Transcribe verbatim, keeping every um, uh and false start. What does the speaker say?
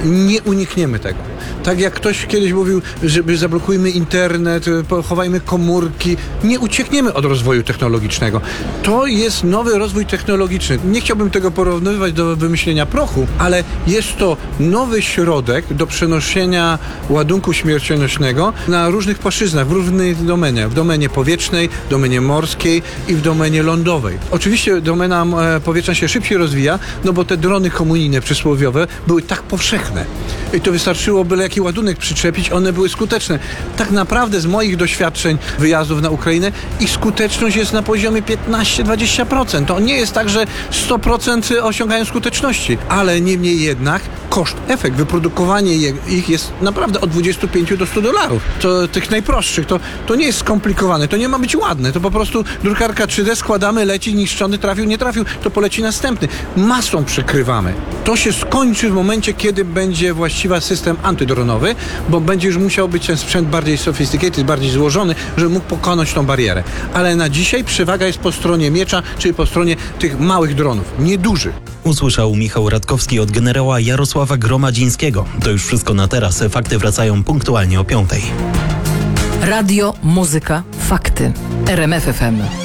Nie unikniemy tego. Tak jak ktoś kiedyś mówił, żeby zablokujmy internet, chowajmy komórki. Nie uciekniemy od rozwoju technologicznego. To jest nowy rozwój technologiczny. Nie chciałbym tego porównywać do wymyślenia prochu, ale jest to nowy środek do przenoszenia ładunku śmiercionośnego na różnych płaszczyznach, w różnych domeniach. W domenie powietrznej, w domenie morskiej i w domenie lądowej. Oczywiście domena powietrzna się szybciej rozwija, no bo te drony komunijne przysłowiowe były tak powszechne. I to wystarczyło byle jaki ładunek przyczepić, one były skuteczne. Tak naprawdę z moich doświadczeń wyjazdów na Ukrainę ich skuteczność jest na poziomie piętnaście do dwudziestu procent. To nie jest tak, że sto procent osiągają skuteczności, ale niemniej jednak koszt, efekt, wyprodukowanie ich jest naprawdę od dwudziestu pięciu do stu dolarów. To tych najprostszych, to, to nie jest skomplikowane, to nie ma być ładne, to po prostu drukarka trzy D składamy, leci, niszczony, trafił, nie trafił, to poleci następny. Masą przykrywamy. To się skończy w momencie, kiedy będzie właściwy system antydronowy, bo będzie już musiał być ten sprzęt bardziej sophisticated, bardziej złożony, żeby mógł pokonać tą barierę. Ale na dzisiaj przewaga jest po stronie miecza, czyli po stronie tych małych dronów, niedużych. Usłyszał Michał Radkowski od generała Jarosława Gromadzińskiego. To już wszystko na teraz. Fakty wracają punktualnie o piątej. Radio, muzyka, fakty. R M F F M.